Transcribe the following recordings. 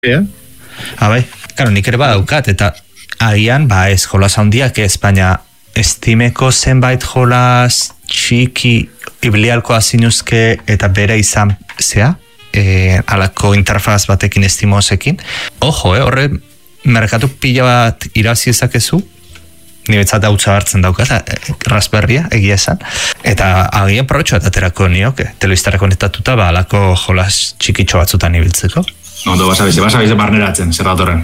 Bai, karo, nik ere badaukat, eta agian, ez jolas handiak ez, baina estimeko zenbait jolas txiki ibilialko azinuzke eta bere izan zea, alako interfaz batekin estimosekin. Ojo, horre merkatu pila bat irabazi ezakezu, niretzat hautsa hartzen daukat, Raspberrya, egia esan, eta agian probetxo bat aterako nioke, telebistara konektatuta, alako jolas txikitxo batzutan ibiltzeko. Ondo, basabize barneratzen, zer datorren.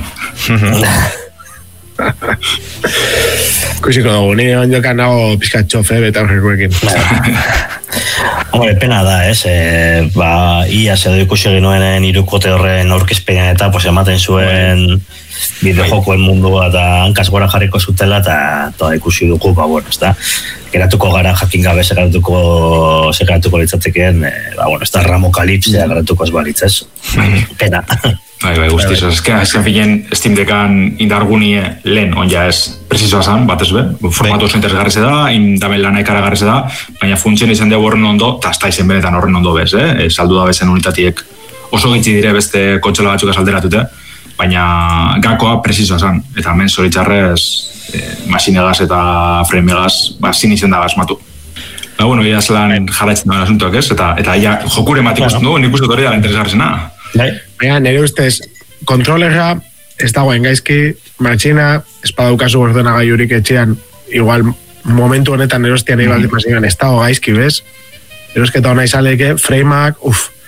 Kusiko dugu, ni ondokan nago pizkat txofe beta horrekoekin. Hombre, pena da, ia zedo ikusi ginoen irukote horren aurkezpenean eta ematen zuen bideojokoen mundua eta hankaz gora jarriko zutela eta ikusi dugu, geratuko gara jakin gabe sekaratuko litzatekeen, ramokalipsea geratuko ez balitzez. Pena. Bai, guztiz, azken filen Steam Deckan indargunie lehen onja ez precisoa zan, batez be, formatu oso interesgarrize da, indamen lana ikaragarrize da, baina funtzien izan dugu horren ondo, eta ez da izen benetan horren ondo bez, saldu da bezen unitatiek oso gitzi dire beste kontsola batzuk azalderatute, baina gakoa precisoa zan, eta hemen zoritxarrez masinegaz eta fremegaz, zin izen da gazmatu. Ia zelan jarraitzen da asuntoak ez, eta jokure mat ikusten du, nik uste hori da interesgarrizena. Baina, nire ustez, kontrolera ez dagoen gaizki, matxina, espadaukazu ordenagailurik etxean, igual momentu honetan erostian egin baldin ez dago gaizki, bez? Erosketa hona izaleke, frameak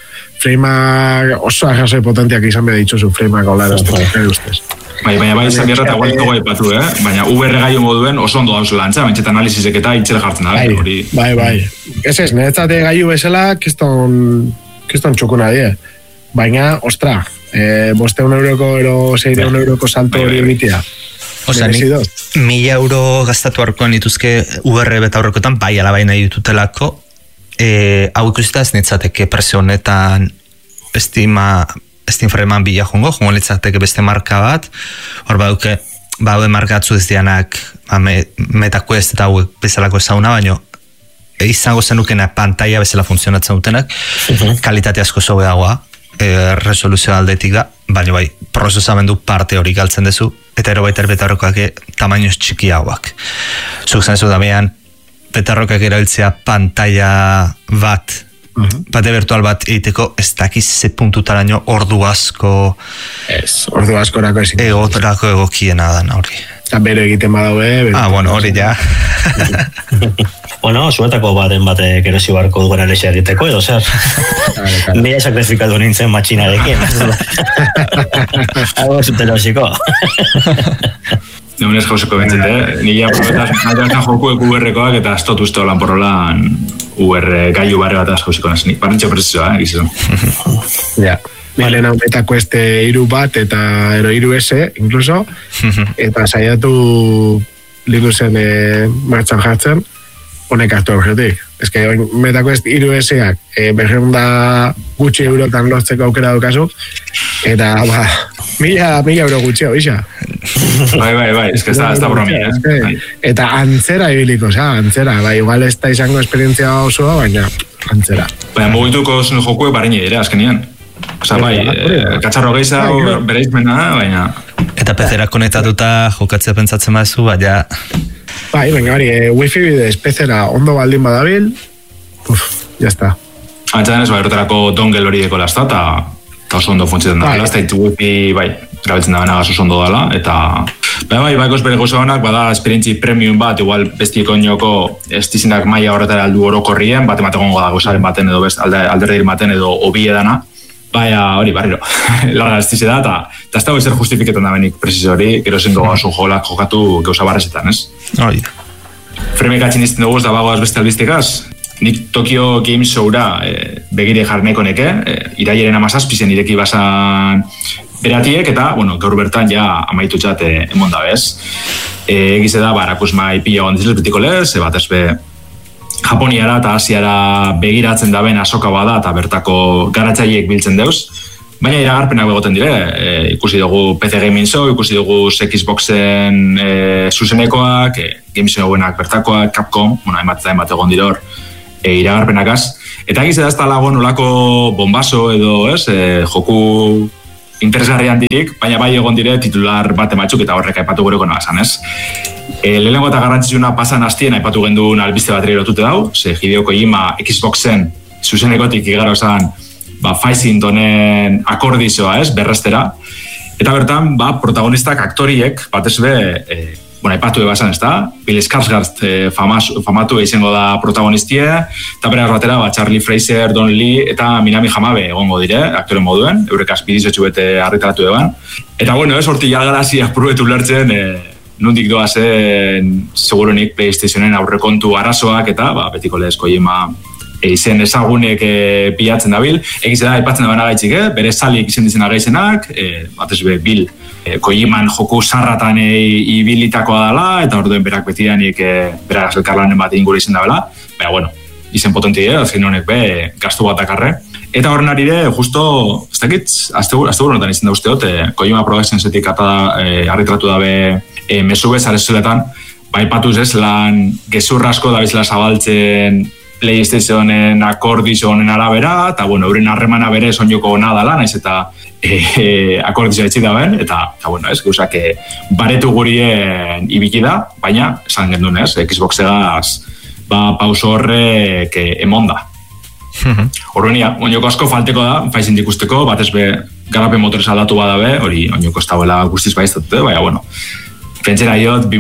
oso ajasoi potentiak izan behar dituzu, frameak hola erosteko, nire ustez. Baina izan bierra eta gualtuko gaipatu, baina VR gaio moduen oso ondo dauzela antza, baina analizisek eta itxele jartzen da, hori. Bai. Ez, niretzate gaiu bezala, kiston txukuna die. Baina, ostra, 500 euroko ero 600 euroko salto hori egitea. Osa, nik 1.000 euro gastatu harkoan dituzke VR beta horrekotan, bai alabaina ditutelako, hau ikusita ez nitzateke presio honetan Steam Framean bila jongo litzateke beste marka bat, hor bauke, marka atzu ez dianak MetaQuest eta hauek bezalako ezauna, baino izango zenukena pantalla bezala funtzionatzen dutenak, kalitate asko zobeagoa, resoluzio aldetik da, baina bai, prozesamendu parte hori galtzen dezu, eta ero baita betarrokoak tamainoz txikiagoak. Zuk zen ez damean, betarrokak erabiltzea pantalla bat, bate virtual bat egiteko, ez dakiz ze puntutaraino ordu asko... ordu askorako ezin. Egotorako egokiena da, hori. Eta bero egiten badaue... hori ja. Zuetako baten batek erosi barko duen alexia egiteko, edo zer? Nire sakrifikatu nintzen matxinarekin. Hau zuten osiko. Neunez jauzeko bentzete, nire aprobetaz joku UR-koak eta estotu uste holan porrolan UR gaiu barre bat jauziko nazi. Barrentxo presizoa, gizizun. Ja. Balen hau MetaQuest 3 bat eta ero 3S, incluso, eta saiatu Linuxen martxan jartzen, honek hartu objetik. Ez que MetaQuest 3S-ak berreunda gutxi eurotan lortzeko aukera dukazu, eta 1.000 euro gutxi hau isa. Bai, ez que ez da bromia. Eta antzera ibiliko, antzera, igual ez da izango esperientzia osoa, baina antzera. Baina mugituko zuen jokue barein edera, azkenian. Osa, katxarro geiza bere izmena, baina... Eta pezera konektatuta jokatzea pentsatzen badezu, baina... Baina, wifi bidez pezera ondo baldin badabil, jazta. Antzaten ez, erotarako dongle hori deko lasta, eta oso ondo funtzietan da. Lasta ditu wifi, erabiltzen da benagaz oso ondo dela, eta... Baikoz bere gozo honak, bada esperientzi premium bat, igual bestiko inoko estizinak maia horretara aldu orokorrien, batemategongo da gozaren baten edo alderdeir baten edo obie dana, hori barriro, larga estize da, eta ez dago ezer justifiketan da benik presizo hori, gero zengo gauzun jokatu gauza barrezetan, ez? Fremek atxin izten dugu, da bagoaz beste albiztekaz, nik Tokyo Game Showra begire jarneko neke, iraiaren 17 ireki basan beratiek, eta, gaur bertan ja amaitu txat emon da bez. Egize da, barakus mai pila gondizilez betiko lez, bat ez be Japoniara eta Asiara begiratzen daben asoka bada eta bertako garatzaileek biltzen deuz. Baina iragarpenak begoten dire, ikusi dugu PC Gaming Show, ikusi dugu Xboxen zuzenekoak, Gaming Showenak bertakoak, Capcom, hainbat egon diror iragarpenakaz. Eta egiz edazta lago nolako bombaso edo, joku interesgarrian dirik, baina bai egon dire titular bate batzuk eta horrek aipatu gureko nagazan, ez? Lehenengo eta garrantzitsuna pasan hastien aipatu genduen albiste bateri lotute dau, ze Hideo Kojima Xboxen zuzenekotik igaro zan Faizin donen akordizoa, ez, berrestera. Eta bertan, protagonistak aktoriek, batez be, aipatu ebasan, ez da? Bill Skarsgård famatu izango da protagonistie, eta beraz batera, Charlie Fraser, Don Lee eta Minami Hamabe egongo dire, aktoren moduen, eurek azpidizotxu bete harritaratu eban. Eta bueno, ez horti jalgarazi apurbetu lertzen, nondik doazen segurunik PlayStationen aurrekontu arazoak eta betiko lehez Kojima izen ezagunek pilatzen dabil. Egiz da, aipatzen da banagaitzik, bere salik izen dizen agaizenak, batez be, Bill Kojiman joku sarratan ibilitakoa dela, eta orduen berak betidanik berak elkarlanen bat inguru izen dabela. Baina, bueno, izen potenti azken honek gastu bat dakarre. Eta horren arire, justo, ez dakit, azte honetan izan da usteot, Kojima Productionsetik argitratu dabe mesu bez, arezeletan, baipatuz ez, lan gezur asko da bizela zabaltzen PlayStationen akordizo honen arabera, eta bueno, euren harremana bere soinoko nadala, naiz eta akordizo etxik daben, eta bueno, ez, gauzak baretu gurien ibiki da, baina, esan gendun ez, Xboxegaz, pauso horrek emonda. Horrenia, oinoko asko falteko da, Faizin ikusteko, batez be, garapen motorez aldatu badabe, hori oinoko ez dagoela guztiz baiztatute, baina, bueno, pentsera jot,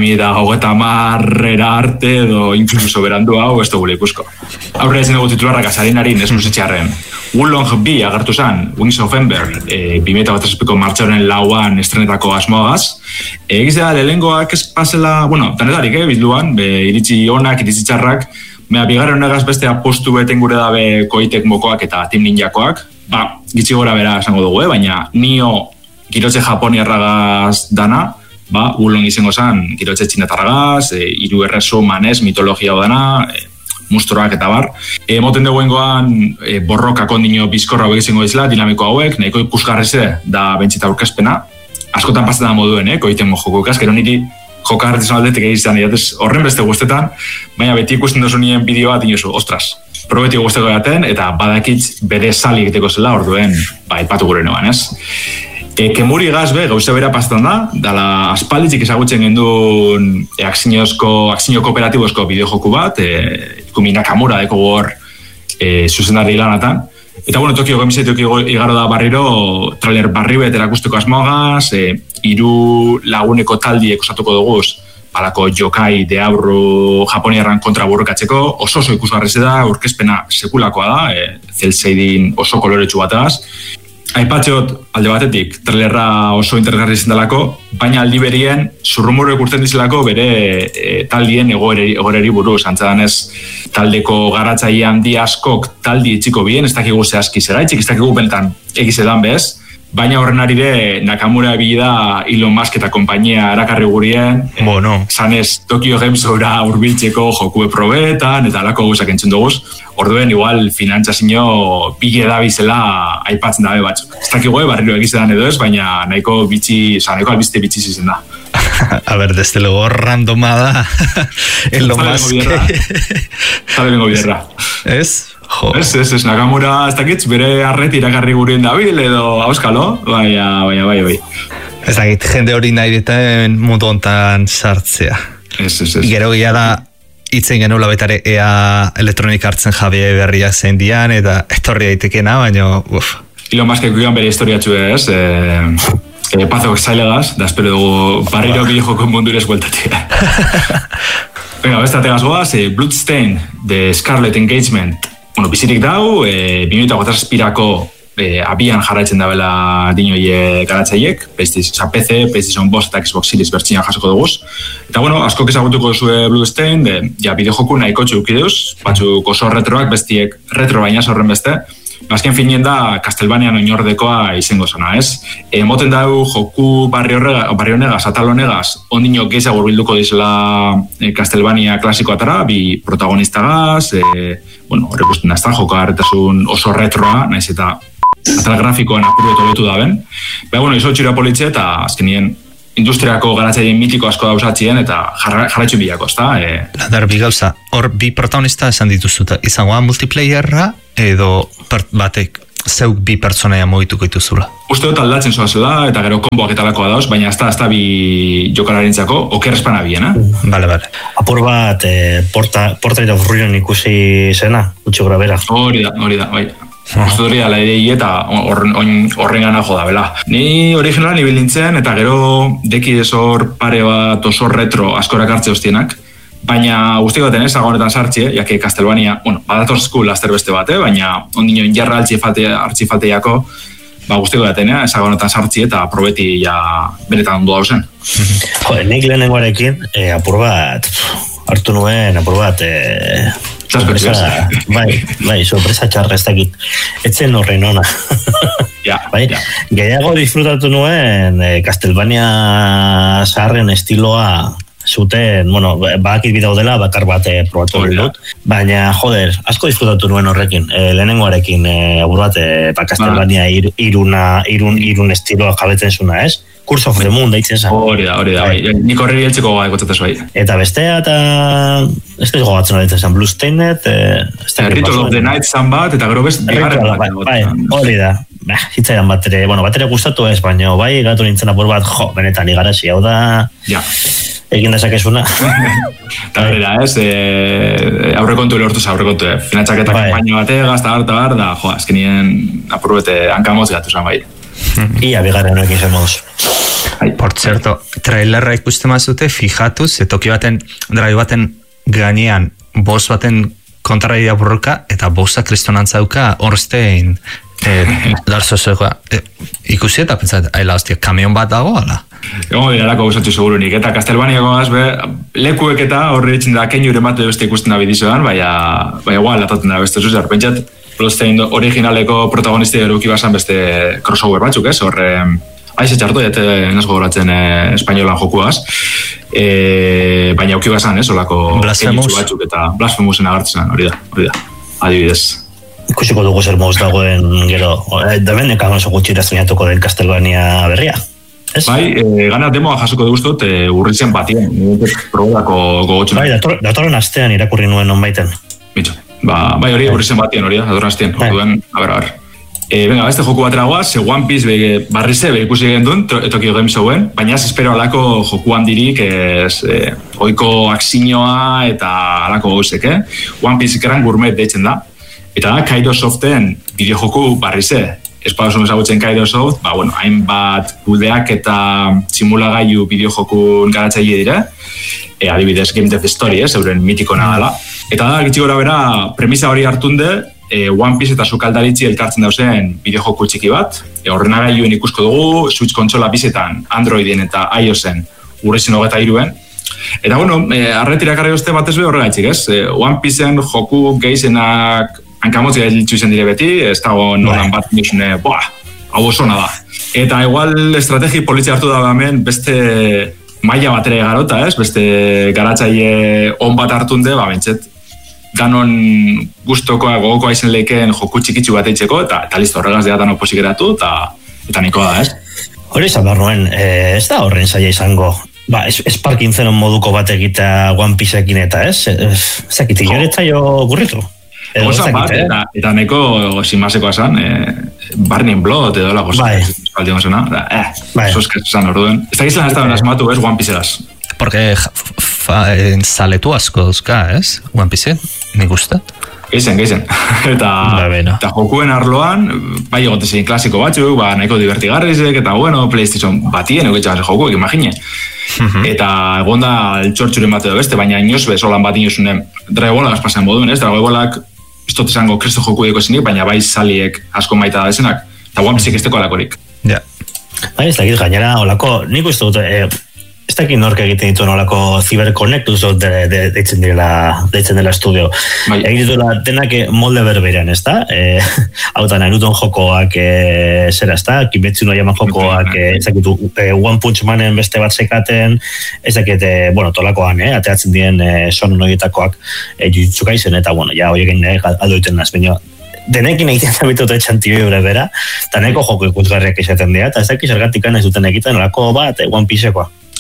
2010 arte edo inkluso berandu hau, ez dugu ikusko. Aurre ezin dugu titularrak azarinari nesmusitxarren. Wulong B agertu zen, Wings of Ember, 2008ko martxoren lauan estrenetako asmoagaz. Egiz da, lehengoak ez pasela, bueno, tanetarik, bizluan, iritsi onak, iritsi txarrak, bigarren honegaz beste apostu beten gure dabe Koitek mokoak eta Team Ninjakoak. Gitsi gora bera esango dugu, baina Nio girotze japoniarragaz dana, Wulong izango zen girotze txinatarragaz, hiru errezo manez, mitologia dana, mustroak eta bar. Moten duguengoan borroka kondino bizkorra hauek izango dizela, dinamiko hauek, nahiko ikusgarrize da bentsita aurkezpena. Askotan pasetan moduen, Koiten mojokokaz, gero niri joka artizan aldetik egizan, horren beste guztetan, baina beti ikusten duzu nien bideoa dinosu, ostras, probeti guzteko jaten, eta badakitz bere sali egiteko zela, orduen, ipatu gure noan, ez? Kemuri gazbe, gauza bera pasetan da, dala aspalditzik ezagutzen gendun akzio kooperatibozko bideojoku bat, Ikumi Nakamura deko gor zuzendari lanatan. Eta bueno, Tokio Gemisetik igaro da barriro, trailer barri bet erakusteko asmoagaz, 3 laguneko taldiek osatuko duguz, alako jokai deabru japoniarran kontra borrokatzeko, oso ikusgarri da, aurkezpena sekulakoa da, Cel Shading oso koloretsu bataz. Aipatxot, alde batetik, trailerra oso interesgarri zendalako, baina aldi berien, zurrumurrek urten dizelako bere taldien egoreri buruz. Antzadanez, taldeko garatzaile handi askok taldi itxiko bien, ez dakigu zehazki zeraitzik, ez dakigu bentan egizedan bez, baina horren arire Nakamura ebida Elon Musk eta kompainia erakarri gurien, zanez Tokyo Gamesora urbiltzeko jokue probetan, eta alako guzak entzun duguz. Orduen, igual, finantzazio pile da bizela aipatzen dabe batzuk. Ez dakigu, barriro egizetan edo ez, baina nahiko albiste bitxi zizen da. A ver, desde luego randoma da Elon Musk. Zale bengo biderra. Ez? Ez, Nakamura, ez dakitz, bere arreti irakarri gurien dabil, edo auskalo, bai. Ez dakit, jende hori nahi deten mundu hontan sartzea. Ez. Gero gila da, itzen genula betare ea elektronik hartzen jabe berriak zein dian, eta estorri daitekena, baina, Elon Muskek guian bere historiatxu ez, pazok zailegaz, da espero dugu barriro bideojoko mundurez bueltatea. Venga, bestategaz goaz, Bloodstain, de Scarlet Engagement, bizirik dau, 2008 abian jarraitzen dabela dinoie garatzaiek, PC, PlayStation 5 eta Xbox Series bertxinan jasoko duguz. Eta askok ezagutuko duzue Bloodstain, bideojoku nahiko txukideuz, batzuk oso retroak, bestiek retro baina horren beste, azken finien da Castlevanian oinordekoa izango zona, ez? Moten dau joku barri honegaz, atal honegaz, ondino gehiago urbilduko dizela Castlevania klasikoatara, bi protagonistagaz, horrekusten azta, joka harretasun oso retroa, naiz eta atal grafikoan apurbeto betu daben. Izo txira politxe eta azkenien industriako garatzaien mitiko asko dauzatzien eta jarraitxu bilako, ezta? Ladar, bi gauza, hor bi protagonista esan dituzuta, izangoa multiplayerra edo batek zeuk bi pertsonaia mogituko dituzula. Uste dut aldatzen zoazela, eta gero konboak etalakoa dauz, baina ez da bi jokalarintzako, oker espana biena. Bale. Apur bat, Portrait of Ruin ikusi zena, gutxi gora bera. Hori da, bai. Uste dut ala idei eta horren gana joda, bela. Ni originalan ibil nintzen, eta gero deki hor pare bat oso retro askorak hartze hostienak, baina guzti baten ez, agonetan sartxe, jake Castlevania, badatorezku laster beste bat, baina ondino injarra hartzi falteiako, guzti baten ez, agonetan sartxe eta probeti benetan ondo dauzen. Nik lehenengoarekin, apur bat, hartu nuen, apur bat, sorpresa txarra ez dakit. Etzen horrein ona. Gehiago disfrutatu nuen Castlevania zaharren estiloa zuten, bakit bidau dela, bakar bat probatu dut, baina, joder, asko disfrutatu nuen horrekin, lehenengoarekin, apur bat, Castlevania irun estiloa jabetzen zuna, ez? Curse of the Moon deitzen zen. Hori da, bai. Nik horri heltzeko gogotzatez bai. Eta bestea, eta ez da gogotzen deitzen zen, Bluestainet, Ritual of the Night zan bat, eta gero best, hori da. Hitzaidan batere gustatu ez, baina bai, gatu nintzen apur bat, benetan igarasi, hau da... Egin dezakezuna. Eta hori da, ez? Aurrekontu lortuz aurrekontu, Finatxaketa kampaino bate, gazta harta da, azkenien apur bete hankamoz gatu zen bai. Ia bigarren hoekin zen moduz. Por cierto, trailerra ikusten mazute, fijatuz, toki baten, drai baten gainean, boss baten kontraria burruka, eta bossa kristonantzauka Orstein Darzozegoa. Ikusi eta pentsat, hostia, kamion bat dago, ala? Egon diralako guzatxo segurunik, eta Castlevaniako gazbe, lekuek eta horre etxin da keinuren bate beste ikusten da bidizoan, baina igual lataten da beste zuzar, pentsat, Bloodstained originaleko protagonistia eruki basan beste crossover batzuk, ez? Horre, aize txartu, eta nazgo goratzen espainolan jokuaz, baina auki basan, ez? Olako kenitzu batzuk eta Blasphemousen agartzen, hori da, adibidez. Ikusiko dugu zer moz dagoen gero, demen ekaman zo gutxira zeinatuko den Castlevania berria. Bai, gana demoa jasoko duguztot urritzen batien, probadako gogotzen. Bai, datorren astean irakurri nuen onbaiten. Mitxo. Bai, hori urrizen batien hori da, datorren astean. A ver. Venga, beste joku bat eragoaz, One Piece barrize ikusi egin duen, etokio game showen, baina ez espero alako joku handirik, oiko aksinioa eta alako gauzek, One Piece Grand Gourmet deitzen da. Eta da, Kaido Soften bideojoku barrize. Espadosun ezagutzen Kaido Soft, hainbat kudeak eta simulagailu bideojokun garatzaile dire, adibidez Game Death Story, euren mitikona dela. Eta da, gitxi gora bera, premisa hori hartunde, One Piece eta sukaldaritzi elkartzen dauzen bideojoku txiki bat, ordenagailuen ikusko dugu, Switch kontsola bizetan, Androiden eta iOSen, urrezen 23en. Eta arretirakarri oste batez be horregaitzik, ez? One Pieceen joku gehizenak hankamotzi gaitzu izan dire beti, ez dago nolan bat nixune, hau osona da. Eta igual estrategi politxe hartu da hemen beste maila batera garota, ez? Beste garatzaile on bat hartunde, bentset, danon gustokoa gogokoa izan lehikeen joku txikitsu bat eitzeko, eta listo horregaz deatan oposik eratu, eta nikoa da, ez? Hori izan behar nuen, ez da horren zaila izango. Esparkin zenon moduko bat egitea One Pieceekin eta ez? Zakitik, joretza jo gurritu. Gozan bat, eta neko simaseko esan, Burning Blood edo la goza. Espaldion zena, soskaz esan orduen. Ez da gizlan ez da benazmatu, ez, One Pieceeraz. Porque zaletu asko duzka, ez? One Piece, nik usta? Geizen. Eta jokuen arloan, bai egotezin klasiko batzuk, nahiko divertigarrizek, eta PlayStation batien egotxan jokuek, imagine. Eta egonda txortxuren bat edo beste, baina inoz bezolan bat inozunen Dragon Ball pasen moduen, ez? Dragon Ballak ez dut esango kresto joku eko ezinik, baina bai saliek asko maita da esenak, eta One Piece esteko alakorik. Ja. Ez dakit gainera, olako, nik uste dut, ez dakit nork egiten ditu olako CyberConnect deitzen dela estudio. Egin dituela denak molde berberean, ez da? Hau da, Naruton jokoak zera, ez da? Kimetsu no Yaiban jokoak, ez dakit One Punch Manen beste bat sekaten, ez dakit, tolakoan, ateatzen dien sonon horietakoak Jujutsu Kaisen, eta, ja, horiekin aldoiten naz, baina denekin egiten zabitut etxantibio bera, eta neko joko ikutgarriak izaten dira, eta ez dakit zergatik ez duten egiten olako bat One Piecekoa.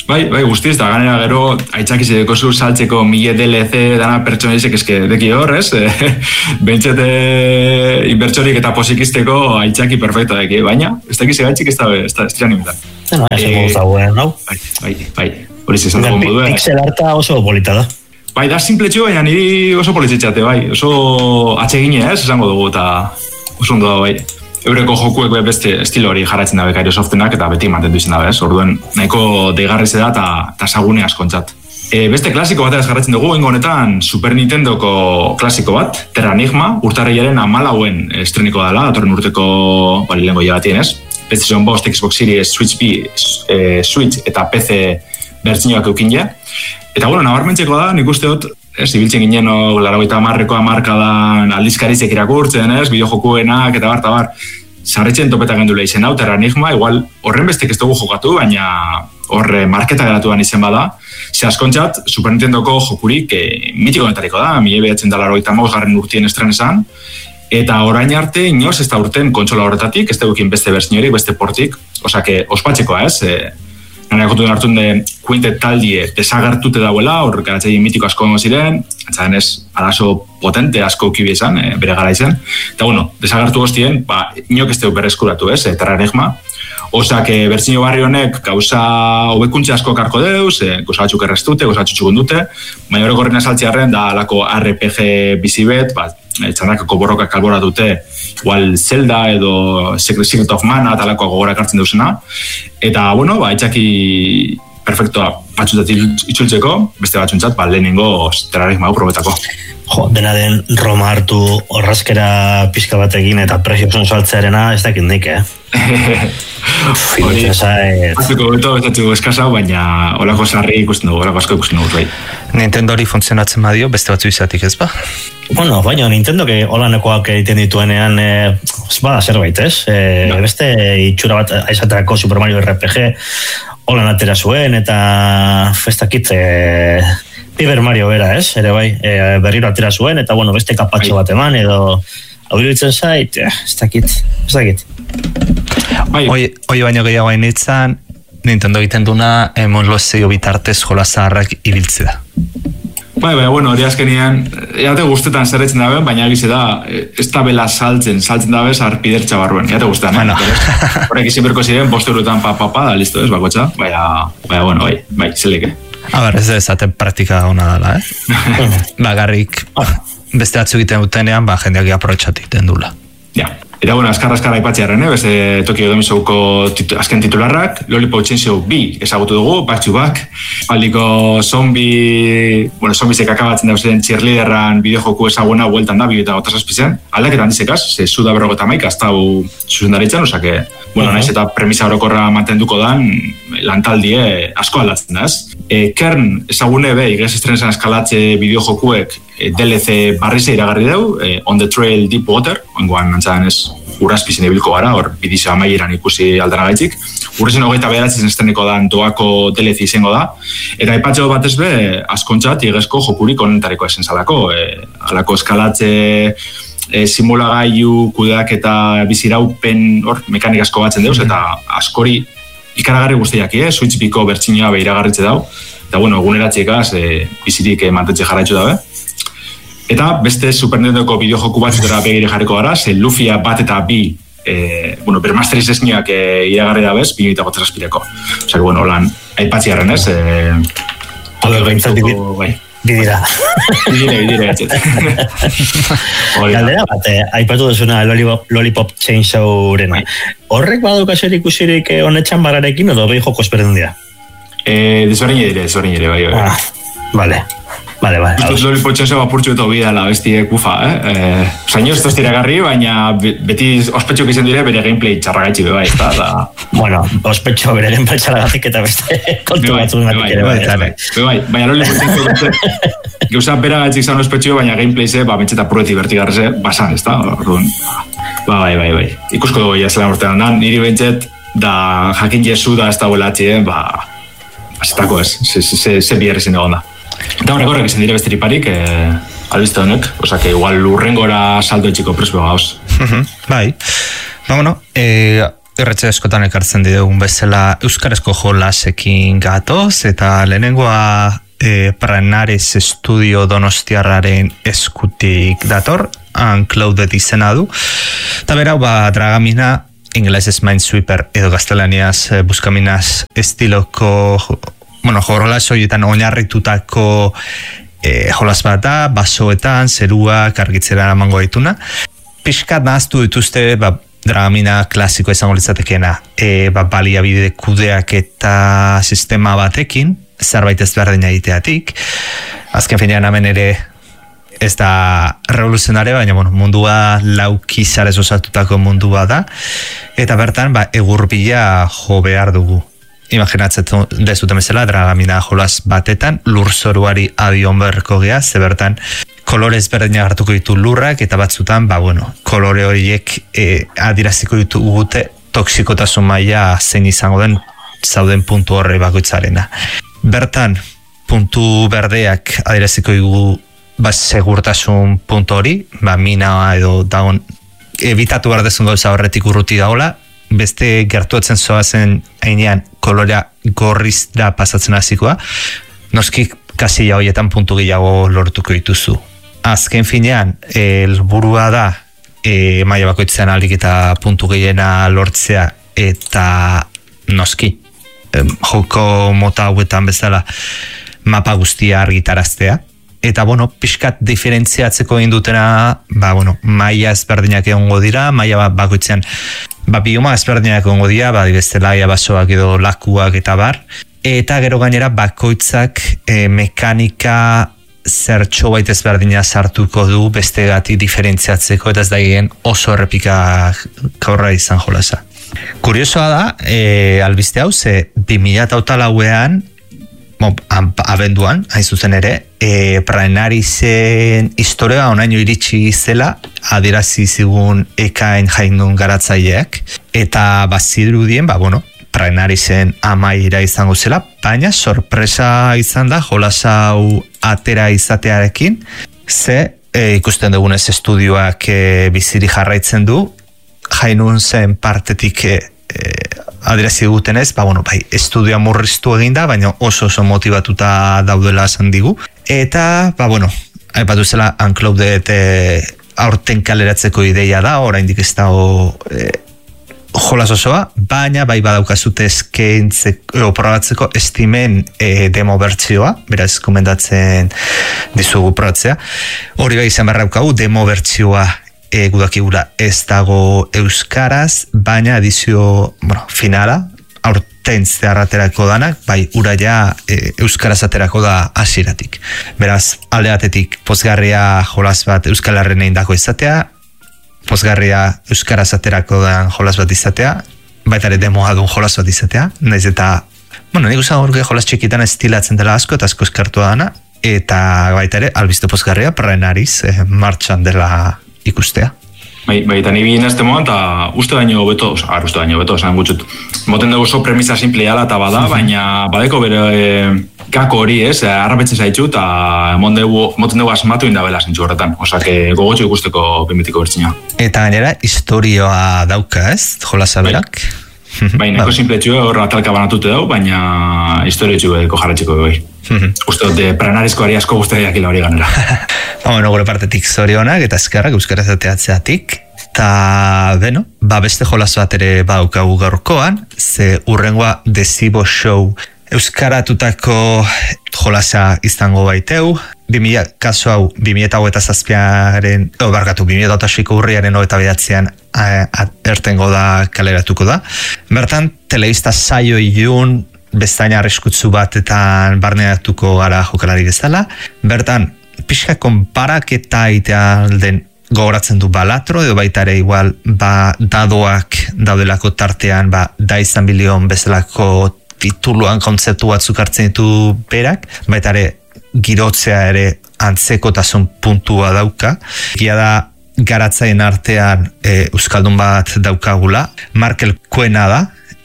Bai, guztiz, da ganera gero, aitzakizeko zu saltzeko 1000 DLC dana pertsonizek eske deki hor, ez? Bentsete inbertsorik eta posikizteko aitzaki perfecto deki, baina, ez dakiz egaitzik ez da estiran imitan. Eso modu zauen, no? Bai, hori zizan dugu modu. Pixel arta oso polita da. Bai, da simpletxo, baina niri oso politzitxate, bai, oso atsegine, ez, esango dugu, eta oso ondo da, bai. Eureko jokuek beste estilo hori jarraitzen da bekario softenak eta beti mantendu izan da, ez? Orduen, nahiko deigarriz da eta sagune askontzat. Beste klasiko bat jarraitzen dugu, ingo honetan Super Nintendoko klasiko bat, Terra Enigma, urtarrilaren 14 estreniko dela, datorren urteko lehengo jabatien, ez? PlayStation 5, Xbox Series, Switch B, Switch eta PC bertzinioak eukin ja. Eta, nabarmentzeko da, nik uste dut, ibiltzen ginen, 80ko hamarkadan aldizkarizek irakurtzen, bideojokuenak eta bar, sarritzen topeta gendula izen hau, Terra Enigma, igual horren bestek ez dugu jokatu, baina horre marketa geratuan izen bada, ze askontzat, Super Nintendoko jokurik mitiko netariko da, 1985 urtien estrenesan, eta orain arte, inoz ez da urten kontsola horretatik, ez dugukin beste bertsiorik, beste portik, osake, ospatzekoa ez, nire akotu hartun de Quintet taldie desagertute dauela, hor garatzaile mitiko asko ziren, antzaren ez arazo potente asko kibi esan, bere gara izan. Eta desagertu goztien, inok ez dugu berreskuratu ez, Terra Enigma. Osak, bertzinio barri honek gauza hobekuntze asko karko deuz, goza batzuk errestute, goza batzuk dute, baina horrek horren asaltziarren da alako RPG bizibet, txandakako borrokak albora dute, igual Zelda edo Secret of Mana eta alako gogorak hartzen duzena. Eta, etxaki perfektoa batxuntzat itxultzeko, beste batxuntzat, lehenengo Terra Enigma probetako. Dena den Roma hartu horrazkera pizka batekin eta prezioson saltzearena ez dakit nik, Hori, batzuko beto betatxuko eskasau, baina olako sarri ikusten dugu, olako asko ikusten dugu, bai. Nintendo hori funtzionatzen badio, beste batzu izatik ez ba? Baina Nintendo olanekoak egiten dituenean bada zerbait, ez? Beste itxura bat aizaterako Super Mario RPG holan atera zuen eta festakit Paper Mario bera, ez? Ere bai, berriro atera zuen eta beste kapatxo bat eman edo hau iruditzen zait, ez dakit. Hoi baino gehiago hain itzan, Nintendo egiten duna emonlozio bitartez jola zaharrak ibiltze da. Bai, hori azkenian, jate guztetan zerretzen dabe, baina egize da, ez da bela saltzen dabe zarpidertxa barruen, jate guztetan, horrek izin berko ziren, 5 eurotan da, listo ez, bakotxa, bai, zelike. Ez da ezaten praktika hona dala, Bagarrik, beste atzu egiten dutenean, jendeak aprotxatik den dula. Ja. Eta azkar aipatzearen, beste Tokio Domisouko azken titularrak, Lollipop Chainsaw 2 ezagutu dugu, back to back, aldiko zombizek akabatzen dauzen cheerleaderran bideojoku ezaguna hueltan da, 2007 aldaketan dizekaz, Suda 51 azta hu zuzendaritzen, osake, naiz eta premisa orokorra mantenduko dan, lantaldie asko aldatzen da, ez? Kern ezagune igez estrenesan eskalatze bideojokuek DLC barrize iragarri deu, On the Trail Deep Water, ongoan antzadan ez urazpizien ibilko gara, hor bidizio amaieran ikusi aldana gaitzik. Urrezen 29 estreniko dan doako DLC izango da, eta aipatxo batez be, askontzat igezko jokurik onetareko esen zalako, alako eskalatze simulagailu kudeak eta biziraupen mekanik asko batzen deuz, eta askori ikaragarri guztiak, Switch Biko bertxinioa behiragarritze dau, eta eguneratxekaz bizirik mantentze jarraitzu dabe. Eta beste Super Nintendoko bideojoku batzutera begire jarriko gara, Lufia bat eta bi bermasteriz esniak iragarri dabez, 2008 aspireko. Osea, holan, aipatziarren ez? Bidira. Bidira, Galdera bat, aipatu duzuna Lollipop Chainsaw-rena. Horrek badauka zer ikusirik honetxan bararekin, edo behi joko ezberdin dira? Desberdin ere, bai. Vale. Estos Lollipop Chainsaw apurtxu eta hobi dela besti kufa, Zaino ez tiragarri, baina beti ospetxok izan dire bere gameplay txarragaitxi bai, eta... Ospetxo bere gameplay txarragatik eta beste kontu batzunatik ere, bai. Baina Lollipop Chainsaw gauza bera gaitxik zan ospetxo, baina gameplay ze, mentxeta prueti bertigarreze, basan, ez da? Bai. Ikusko dugu ja zelan urtean dan, niri bentxet, da jakin jesu da ez da huelatxien, azetako ez, ze bierri zin egon da. Eta horrek izan dire bestiriparik, albizte honek, osake igual urrengora saldo etxiko presbo gauz. Bai, Erretxe eskotan ekartzen didegun bezala euskarazko jolasekin gatoz, eta lehenengoa Pranaris Estudio Donostiarraren eskutik dator, Unclouded izena du. Eta berau, Dragamina, ingelesez Minesweeper edo gaztelaniaz Buscaminas estiloko, jolas horietan oinarritutako jolas bat da, basoetan, zeruak, argitzera eramango dituna. Piskat nahaztu dituzte, Dragamina klasiko izango litzatekeena, baliabide kudeak eta sistema batekin, zerbait ez behar dena egiteatik. Azken finean hemen ere ez da revoluzionare, baina mundua laukizarez osatutako mundua da, eta bertan egurbila jo behar dugu. Imaginatzen dezuten bezala, Dragamina jolas batetan lurzoruari adion beharko gea, ze bertan kolore ezberdinak hartuko ditu lurrak, eta batzutan, kolore horiek adiraziko ditu gute toksikotasun maila zein izango den zauden puntu horre bakoitzarena. Bertan, puntu berdeak adiraziko dugu segurtasun puntu hori, mina edo dagoen ebitatu behar dezun gauza horretik urruti daola, beste gertuatzen zoazen ainean kolorea gorriz da pasatzen hasikoa, noski kasilla horietan puntu gehiago lortuko dituzu. Azken finean, helburua da maila bakoitzean alik eta puntu gehiena lortzea, eta noski joko mota hauetan bezala mapa guztia argitaraztea. Eta, pixkat diferentziatzeko indutena, maila ezberdinak egongo dira, maila bakoitzean, bioma ezberdinak egongo dira, bestela basoak edo lakuak eta bar. Eta gero gainera bakoitzak mekanika zertxo bait ezberdina sartuko du bestegatik diferentziatzeko, eta ez da egin oso errepika kaurra izan jolasa. Kuriosoa da, albiste hau, ze 2008an, abenduan, hain zuzen ere, Pranarisen historia onaino iritsi zela, adierazi zigun ekain jaindun garatzaileak, eta bazirudien, Pranarisen amaira izango zela, baina sorpresa izan da jolas hau atera izatearekin, ze ikusten dugunez estudioak biziri jarraitzen du, jainun zen partetik adierazi dutenez, estudioa murriztu eginda, baina oso motibatuta daudela esan digu. Eta, aipatu zela Unclouded aurten kaleratzeko ideia da, oraindik ez dago jolas osoa, baina badaukazute eskaintzeko probatzeko Steamen demo bertsioa, beraz komendatzen dizugu probatzea. Hori izan berraukagu demo bertsioa gudakigula ez dago euskaraz, baina edizio finala, aurten zeharraterako danak, ura ja euskaraz aterako da hasieratik. Beraz, alde batetik pozgarria jolas bat Euskal Herren egindako izatea, pozgarria euskaraz aterako da jolas bat izatea, baita ere demoa duen jolas bat izatea, naiz eta, nik usan horke jolas txikitan estilatzen dela asko, eta asko eskartua dana, eta baita ere, albiste pozgarria, Pranariz martxan dela ikustea. Eta ni bien este momento, uste baino beto, esan gutxut. Moten dugu oso premisa simplea eta bada, baina badeko bere gako hori, harrapetzen zaitxu, eta moten dugu asmatu indabela zentzu horretan. Osake, gogotxo ikusteko bimitiko bertzina. Eta gainera, historioa dauka, ez? Jolasa berak? Nahiko simpletxu horra talka banatute dau, baina historiotxu edeko jarratxiko bai. Uste dute Pranarizko ari asko guztia jakila hori ganera. Gure partetik zorionak eta eskerrak euskaraz ateatzeatik. Eta, beste jolas bat ere badaukagu gaurkoan, ze urrengoa Deceibo Show euskaratutako jolasa izango baiteu. Kasu hau, 2007aren, 2006ko urriaren 29an ertengo da kaleratuko da. Bertan, telebista saio ilun, bestaina arriskutsu batetan barneatuko gara jokalari bezala. Bertan, pixka konparaketa itealden gogoratzen du balatro, edo baita ere igual dadoak daudelako tartean da izan bilion bezalako tituluan kontzeptu batzuk hartzen ditu berak, baita ere girotzea ere antzekotasun puntua dauka. Gia da garatzaien artean euskaldun bat daukagula, Markel Kuena da,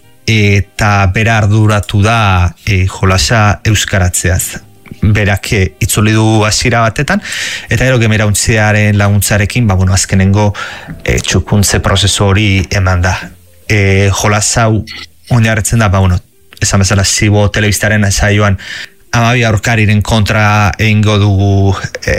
eta bera arduratu da jolasa euskaratzeaz. Berak itzuli du hasiera batetan, eta gero gemerauntzearen laguntzarekin, azkenengo txukuntze prozesu hori eman da. jolas hau oinarritzen da, esan bezala Zibo telebistaren saioan 12 aurkariren kontra egingo dugu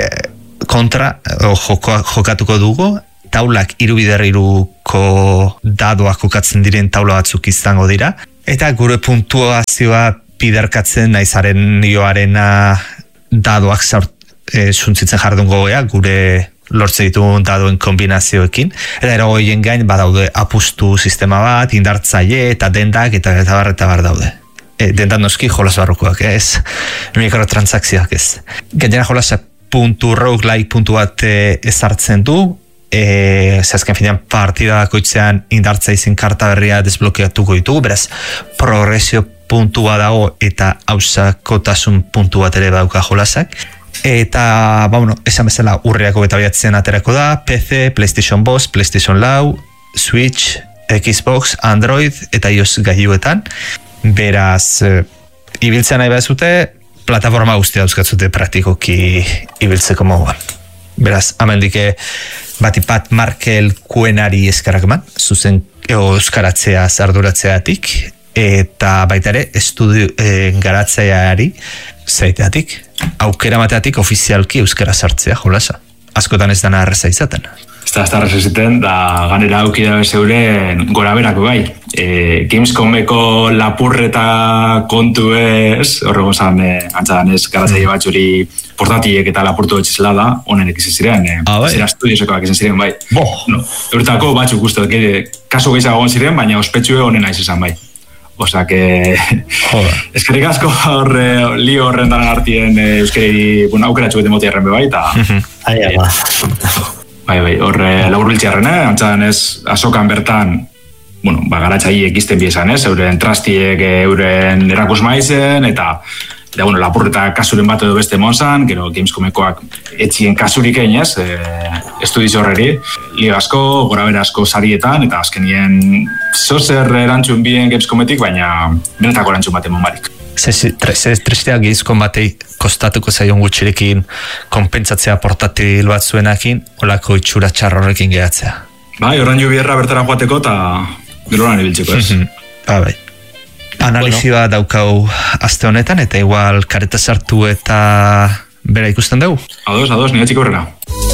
jokatuko dugu, taulak 3x3ko dadoak jokatzen diren taula batzuk izango dira, eta gure puntuazioa biderkatzen naizaren nioarena dadoak zuntzitzen jardungo gea, gure lortze ditugun dadoen kombinazioekin, eta erogoien gain badaude apustu sistema bat, indartzaile eta dendak eta bar daude. Dendak noski jolas barrukoak, ez? Mikrotransakzioak, ez? Gainera jolasak roguelike puntu bat ezartzen du, azken finean partida bakoitzean indartzaizin karta berria desblokeatuko ditugu, beraz progresio puntua dago eta hausakotasun puntu bat ere dauka jolasak. Eta, esan bezala urriako eta biatzen aterako da, PC, PlayStation Box, PlayStation Lau, Switch, Xbox, Android eta iOS gailuetan. Beraz, ibiltzen nahi behazute, plataforma guztia dauzkatzute praktikoki ibiltzeko moduan. Beraz, amendike batipat Markel kuenari eskarrak eman, zuzen euskaratzea zarduratzeatik, eta baita ere estudio garatzeari zaiteatik, aukera mateatik ofizialki euskara sartzea jolasa. Askotan ez dana erreza izaten. Ez da erreza izaten, da ganera aukida bezeuren gora berako bai. Gamescomeko lapurreta kontu ez, horrego zan, antzadan ez, garatzaile batxuri portatiek eta lapurtu etxizela da, honen ekizien ziren, zera estudiosekoak izan ziren bai. Eurtako batzuk guztu, kaso gehiago egon ziren, baina ospetsue honen aiz izan bai. Osa, eskerrik asko lio horren daran artien euskeri aukera txuet emotia erren bai, eta... Bai, horre laburbiltziarren, antzadan ez, azokan bertan, garatxai ekizten biezan, euren trastiek, euren erakus maizen, eta lapurreta kasuren bat edo beste monzan, gero Gamescomekoak etxien kasurik egin ez, estudiz horreri, lio asko, gora bera asko sarietan, eta azkenien zozer erantzun bien Gamescometik, baina benetako erantzun baten monbarik. Tristeak Gamescom batei kostatuko zaion gutxirekin konpentsatzea portatil bat zuenakin, olako itxura txarrorekin gehatzea. Bai, horren bierra bertara joateko eta gero lan ibiltzeko ez. Bai. Analizi bat daukau aste honetan, eta igual kareta sartu eta bera ikusten dugu. Ados, nire txiko horrena.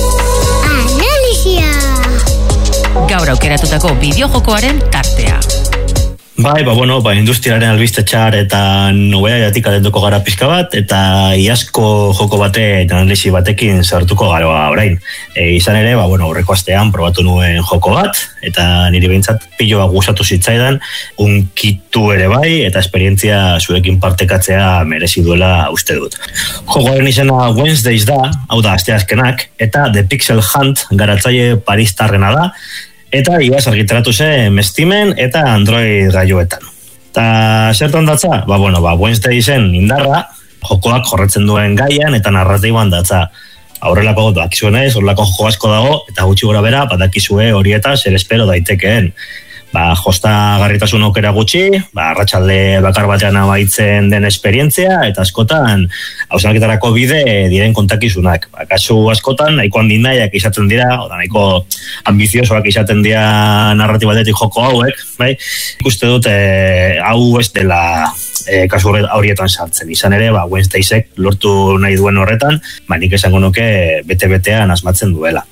Analizia! Gaur aukeratutako bideojokoaren tartea. Bai, industriaren albiste txar eta nobea jatik adenduko gara pizka bat, eta iazko joko bate analizi batekin sartuko garoa orain. Izan ere, horreko astean probatu nuen joko bat, eta niri behintzat piloa gustatu zitzaidan, unkitu ere bai, eta esperientzia zuekin partekatzea merezi duela uste dut. Jokoaren izena Wednesdays da, hau da asteazkenak, eta The Pixel Hunt garatzaile paristarrena da, eta iaz argitaratu zen Steamen eta Android gailuetan. Eta zertan datza? Wednesdaysen indarra, jokoak jorratzen duen gaian eta narratiboan datza. Horrelako dakizuenez, horrelako joko asko dago, eta gutxi gora bera, badakizue horieta zer espero daitekeen. Josta garritasun aukera gutxi, arratsalde bakar batean amaitzen den esperientzia, eta askotan hausnarketarako bide diren kontakizunak. Kasu askotan, nahiko handinaiak izaten dira, nahiko ambiziosoak izaten dira narratibatetik joko hauek, bai? Ikuste dut, hau ez dela kasu horietan sartzen. Izan ere, Wednesdaysek lortu nahi duen horretan, nik esango nuke bete-betean asmatzen duela.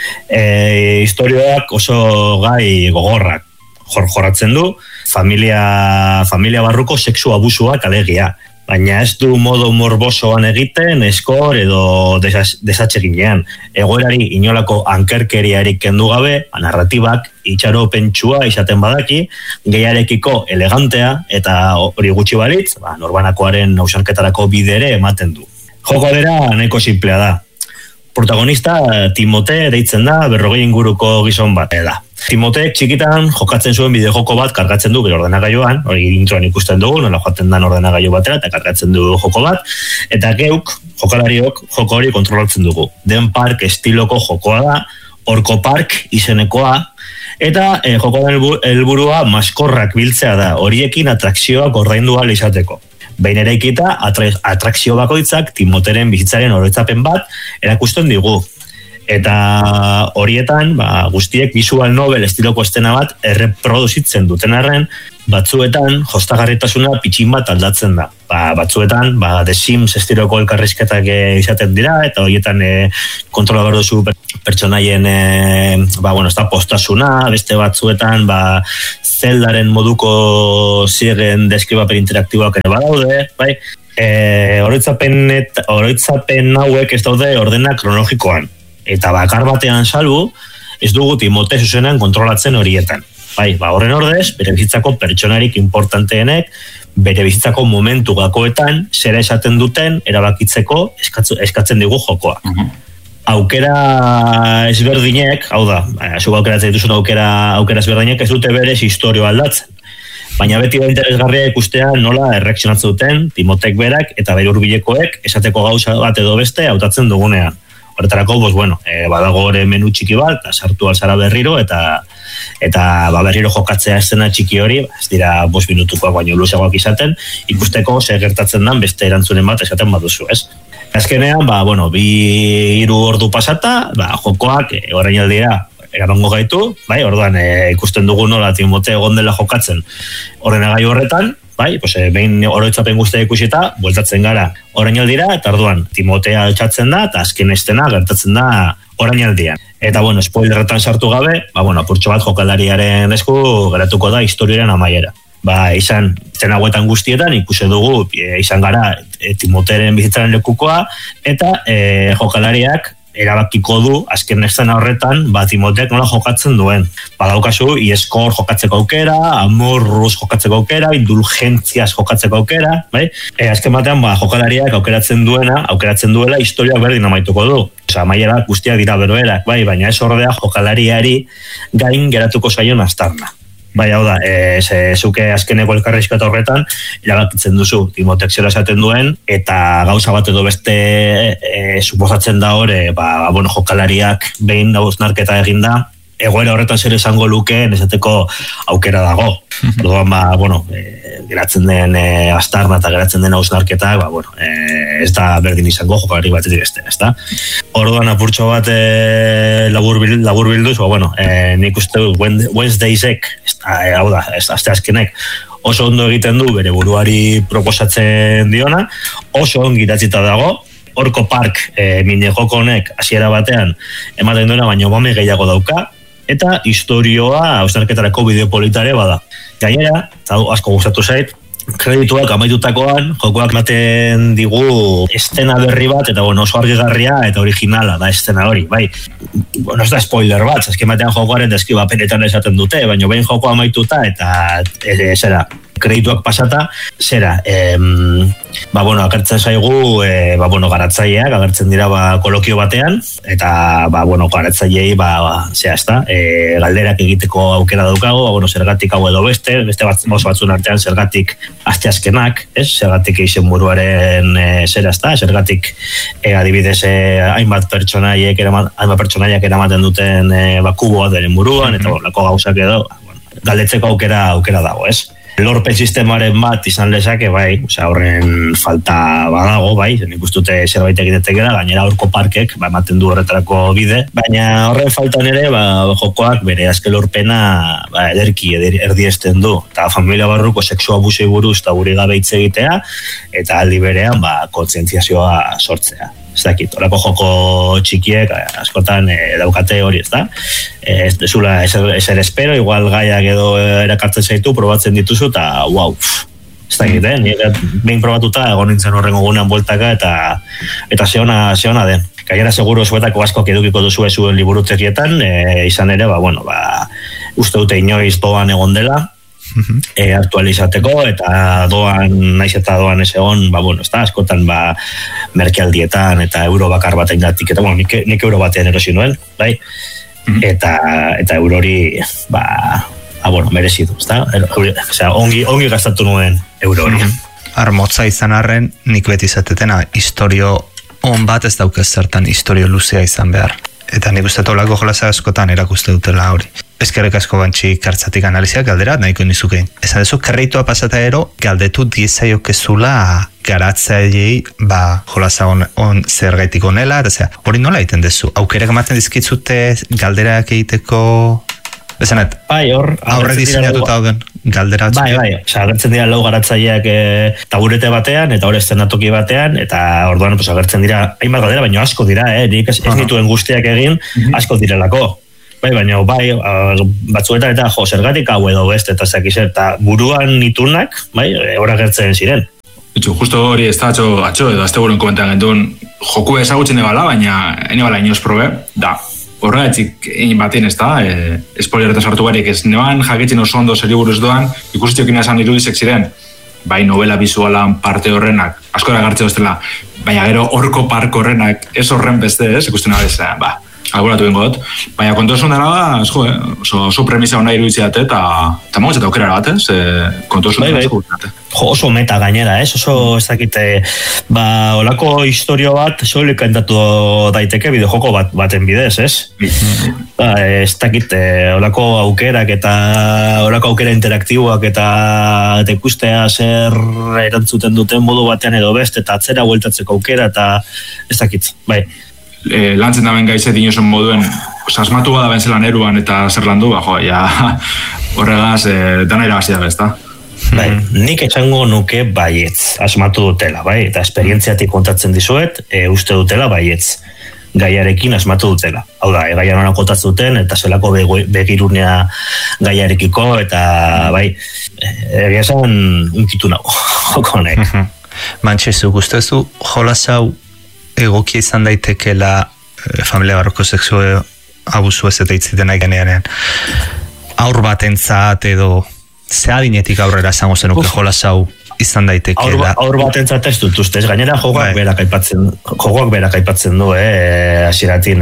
Historioak oso gai gogorrak jorratzen du, familia barruko sexu abusuak alegia. Baina ez du modo morbosoan egiten, eskor edo desatxeginean. Egoerari inolako ankerkeriarik kendu gabe, narratibak itxaro pentsua izaten badaki, gehiarekiko elegantea eta hori gutxi balitz, norbanakoaren hausnarketarako bidere ematen du. Joko dira nahiko simplea da. Protagonista Timote deitzen da, 40 inguruko gizon bat da. Timote txikitan jokatzen zuen bideojoko bat kargatzen du bere ordenagailuan, hori introan ikusten dugu, nola joaten dan ordenagailu batera eta kargatzen du joko bat, eta geuk, jokalariok, joko hori kontrolatzen dugu. Den Park estiloko jokoa da, Orko Park izenekoa, eta jokoaren helburua maskorrak biltzea da, horiekin atrakzioak ordaindu ahal izateko. Behin eraikita, atrakzio bakoitzak Timoteren bizitzaren oroitzapen bat erakusten digu. Eta horietan, guztiek visual novel estiloko estena bat erreproduzitzen duten arren, batzuetan jostagarritasuna pitxin bat aldatzen da. Batzuetan, The Sims estiloko elkarrizketak izaten dira, eta horietan kontrola behar duzu pertsonaien postasuna, beste batzuetan, Zeldaren moduko ziren deskribapen interaktiboak ere badaude, bai? Oroitzapen hauek ez daude ordena kronologikoan. Eta bakar batean salbu, ez dugu Timote zuzenean kontrolatzen horietan. Horren ordez, bere bizitzako pertsonarik importanteenek, bere bizitzako momentu gakoetan, zera esaten duten, erabakitzeko eskatzen digu jokoa. Aukera ezberdinek, hau da, zuk aukeratzen dituzun aukera ezberdinek ez dute berez historio aldatzen. Baina beti da interesgarria ikustea nola erreakzionatzen duten Timotek berak eta bere hurbilekoek esateko gauza bat edo beste hautatzen dugunean. Horretarako, badago ere menu txiki bat, sartu alzara berriro, eta berriro jokatzea estena txiki hori, ez dira 5 minutukoak baino luzeagoak izaten, ikusteko zer gertatzen dan beste erantzunen bat esaten baduzu, ez? Azkenean, 2-3 ordu pasata, jokoak orainaldira eramango gaitu, orduan ikusten dugu nola Timote egon dela jokatzen ordenagailu horretan, behin oroitzapen guztia ikusita, bueltatzen gara orainaldira, eta orduan Timotea altxatzen da, eta azken estena gertatzen da orainaldian. Eta, spoilerretan sartu gabe, apurtxo bat jokalariaren esku geratuko da historiaren amaiera. Izan, estena hauetan guztietan ikusi dugu, izan gara Timoteren bizitzaren lekukoa, eta jokalariak erabakiko du, azken estena horretan, Timoteak nola jokatzen duen. Badaukazu, ieskor jokatzeko aukera, amorruz jokatzeko aukera, indulgentziaz jokatzeko aukera, azken batean, jokalariak aukeratzen duela historia berdin amaituko du. Amaiera guztiak dira beroerak, baina ez ordea jokalariari gain geratuko zaion aztarna. Hau da, zuke azkeneko elkarrizketa horretan, irabakitzen duzu Timotek zera esaten duen, eta gauza bat edo beste suposatzen da hori, jokalariak behin hausnarketa eginda, egoera horretan zer esango lukeen esateko aukera dago. Orduan, geratzen den aztarna eta geratzen den hausnarketa, ez da berdin izango jokalari batetik beste, ez da? Orduan apurtxo bat labur bilduz, nik uste dut Wednesdaysek, hau da, azte azkenek, oso ondo egiten du bere buruari proposatzen diona, oso ongi idatzita dago, Horko Park mine joko honek hasiera batean ematen duena, baina mame gehiago dauka, eta historioa hausnarketarako bideopolitare bada. Gainera, asko gustatu zait, kredituak amaitutakoan, jokoak ematen digu estena berri bat, eta oso argigarria eta originala da estena hori, ez da spoiler bat, azken batean jokoaren deskribapenetan esaten dute, baina behin jokoa amaituta, eta kredituak pasata, agertzen zaigu, garatzaileak, agertzen dira kolokio batean, eta, garatzaileei, galderak egiteko aukera daukago, zergatik hau edo beste batzun artean zergatik asteazkenak, zergatik eixen buruaren zergatik adibidez hainbat pertsonaiak eramaten duten kuboa denen buruan, eta lako gauzak edo, galdetzeko aukera dago, ez? Lorpen sistemaren bat izan lezake, horren falta badago, nik ustute zerbait egitetekera, gainera Horko Parkek ematen du horretarako bide, baina horren faltan ere, jokoak bere azken lorpena ederki erdiesten du, eta familia barruko sexu abusei buruz eta guri gabe hitz egitea, eta aldi berean kontzientziazioa sortzea. Ez dakit, horako joko txikiek askotan daukate hori, ez da? Ez dezula eser espero, igual gaiak edo erakartzen zaitu, probatzen dituzu, eta ez dakit, behin probatuta egon nintzen horrengo gunean bueltaka, eta zehona den. Gainera seguro zuetako askoak edukiko duzu zuen liburutekietan, izan ere, uste dute inoiz doan egon dela, aktualizateko, eta naiz eta doan ez egon, askotan merkealdietan eta euro bakar baten gatik, eta nik euro batean erosi nuen, eta euro hori merezidu, ongi gastatu nuen euro hori. Armotza izan arren, nik beti zatetena historio on bat ez daukez zertan historio luzea izan behar. Eta nik uste tolako jolasa askotan erakuste dutela hori. Ezkerrek asko bantxi kartzatik analiziak galderat nahiko nizukein. Esan dezu, kerreitua pasata ero, galdetu diezaiokezula garatzaileei jolasa on zergaitik onela, eta hori nola egiten dezu? Aukerak ematen dizkitzute galderak egiteko... Bezanet, aurre diseinatuta dauden galdera. Bai, agertzen dira lau garatzaileak taburete batean, eta hor eszenatoki batean, eta orduan agertzen dira, hainbat galdera, baina asko dira, nik ez nituen guztiak egin, asko direlako. Baina batzuetan eta zergatik hau edo beste, eta zakizer, eta buruan nitunak, hor agertzen ziren. Justo hori ez da atxo edo azte buruan komentan gendun, joku ezagutzen debala, baina ene bala inoz probe, da. Horregatik egin baten ez da, spoiler eta sartu barik ez neban jakitzen oso ondo zeri buruz doan, ikusitiokin esan irudizek ziren, bai novela bizualan parte horrenak, askora gartze doztela, baina gero horko parko horrenak ez horren beste ez, ikusten abez, alboratu bengo dut, baina kontu esan dara oso premisa hona irudiziate eta mogotzeta aukera bat, kontu esan dara oso meta gainera, oso ez dakite, olako historio bat soilik kantatu daiteke bideojoko baten bidez, ez dakite, olako aukerak eta olako aukera interaktiboak eta ikustea zer erantzuten duten modu batean edo beste eta atzera hueltatzeko aukera eta ez dakit, bai. Lantzen daben gaizet inozen moduen asmatu bada benzelan eruan eta zer landu, horregaz dana irabazia bez, da? Bai, nik etxango nuke baietz, asmatu dutela, bai, eta esperientziatik kontatzen dizuet, uste dutela baietz, gaiarekin asmatu dutela. Hau da, gaian honak kontatzen duten, eta zelako begirunea gaiarekiko, eta bai, egia esan unkitu nago, joko honek. Mantxezu, guztezu, jolasau egokia izan daitekela familia barroko sexu abusu ez eta itziten nahi genean. Aur batentzat edo zehadinetik aurrera zango zenuke jolasau izan daitekela. Aur batentzat ez dut ustez, gainera jokoak berak aipatzen du, hasieratin,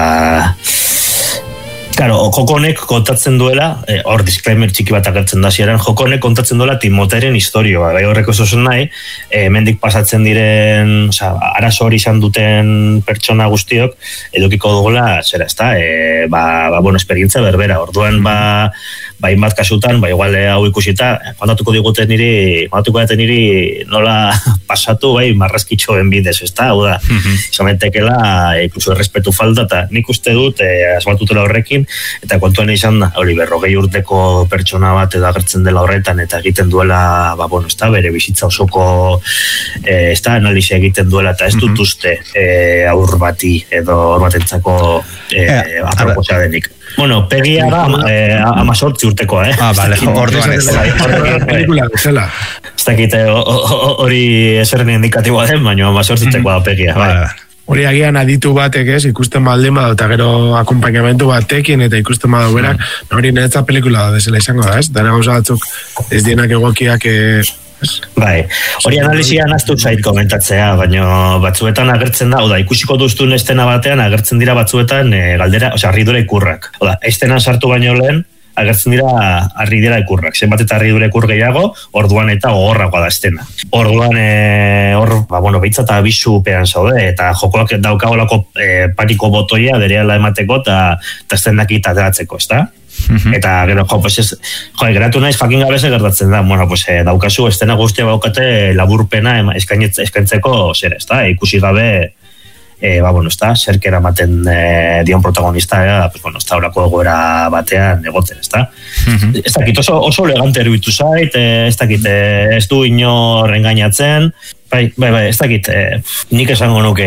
Claro, joko honek kontatzen duela, hor disclaimer txiki bat agertzen da zieran, joko honek kontatzen duela Timoteren historioa, bai horreko zozen nahi, mendik pasatzen diren, arazo hori izan duten pertsona guztiok, edukiko dugula, zera ez da, esperientzia berbera, orduan, hainbat kasutan, igual hau ikusita, kontatuko dute niri nola pasatu, marrazkitxoen bidez, ez da, hau da, izamentekela, inkluso errespetu falta, eta nik uste dut, asmatutela horrekin, eta kontuan izan da, hori 40 urteko pertsona bat edo agertzen dela horretan, eta egiten duela, bere bizitza osoko, analizia egiten duela, eta ez dut uste aur bati, edo aur batentzako aproposa denik. Bueno, pegia da, 18 urtekoa, Vale, orduan ez. Pelikula bezala. Ez dakit hori eserren indikatiboa den, baina 18 urtekoa da pegia, bai. Hori agian aditu batek ez, ikusten baldin bada, eta gero akompainamentu batekin eta ikusten bada berak, hori niretza pelikula da desela izango da, ez? Dara gauza batzuk ez dienak egokiak... Bai, hori analizia naztu zait komentatzea, baina batzuetan agertzen da, ikusiko duztun estena batean agertzen dira batzuetan galdera, harridura ikurrak. Estena sartu baino lehen, agertzen dira harridura ikurrak. Zenbat eta harridura ikur gehiago, orduan eta gogorragoa da estena. Orduan, behitza eta abizupean zaude, eta jokoak daukagolako paniko botoia berehala emateko eta estenak ateratzeko, ez da? Eta gero, geratu naiz jakin gabe gertatzen da, daukazu estena guztia baukate laburpena eskaintzeko zera, ez da? Ikusi gabe, zerkera ematen dion protagonista, ez da, horako egoera batean egoten, ez da? Ez dakit, oso elegante eruditu zait, ez dakit, ez du inor engainatzen, Bai, ez dakit, nik esango nuke,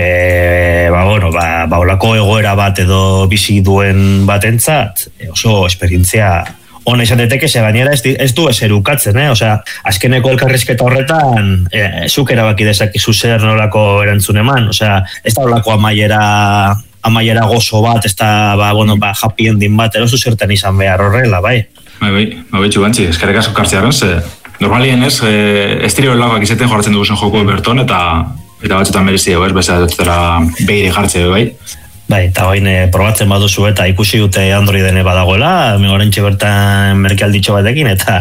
olako egoera bat edo bizi duen batentzat, oso esperientzia ona izan daiteke, ze gainera ez du eserukatzen, azkeneko elkarrizketa horretan, zuk erabaki dezakizu zer nolako erantzun eman, ez da olako amaiera gozo bat, ez da, happy ending bat, erosu zertan izan behar horrela, bai. Bai, txubantzi, eskerrik asko kartzearen, normalien ez, estirio lagoak izaten jorratzen duguzen joko berton, eta batzutan merezi dugu, bezala behire jartze, bai? Bai, eta bain probatzen baduzu eta ikusi dute Androiden badagoela, orentxe bertan merkealditxo batekin, eta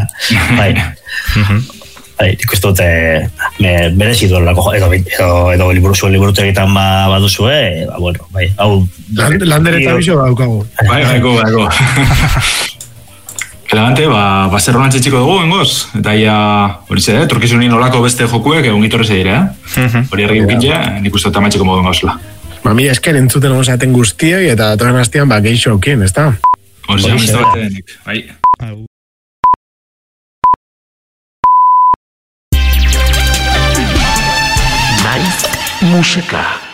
ikustu dute merezi duelako, edo liburute egiten baduzue, hau... Lander eta biso daukagu. Bai. Elegante, zer honan txetxiko dugu, engoz? Eta ia, hori ze, torkizunin olako beste jokuek egun gitorre zeire, Hori argi ukitxe, nik uste tamatxeko modu engozla. Mi esker entzuten osaten guztioi, eta toren hastian, geixo okien, ez da? Hori zean, ez da bate denik, bai. Naiz musika.